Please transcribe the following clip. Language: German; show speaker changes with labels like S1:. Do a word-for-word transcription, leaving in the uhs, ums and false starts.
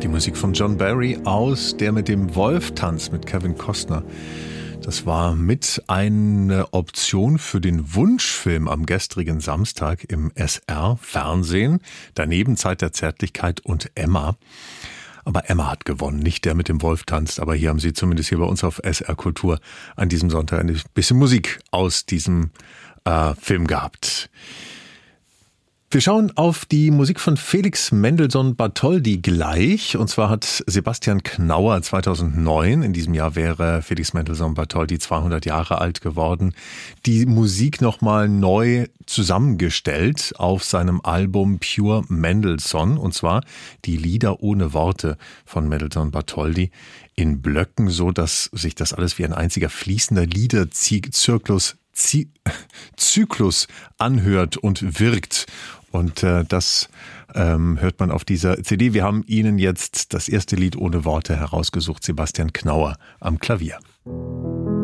S1: Die Musik von John Barry aus Der mit dem Wolf tanzt mit Kevin Costner. Das war mit eine Option für den Wunschfilm am gestrigen Samstag im S R-Fernsehen. Daneben Zeit der Zärtlichkeit und Emma. Aber Emma hat gewonnen, nicht Der mit dem Wolf tanzt. Aber hier haben Sie zumindest hier bei uns auf S R Kultur an diesem Sonntag ein bisschen Musik aus diesem äh, Film gehabt. Wir schauen auf die Musik von Felix Mendelssohn Bartholdy gleich. Und zwar hat Sebastian Knauer zweitausendneun, in diesem Jahr wäre Felix Mendelssohn Bartholdy zweihundert Jahre alt geworden, die Musik nochmal neu zusammengestellt auf seinem Album Pure Mendelssohn. Und zwar die Lieder ohne Worte von Mendelssohn Bartholdy in Blöcken, so dass sich das alles wie ein einziger fließender Liederzyklus Zyklus anhört und wirkt. Und äh, das ähm, hört man auf dieser C D. Wir haben Ihnen jetzt das erste Lied ohne Worte herausgesucht. Sebastian Knauer am Klavier.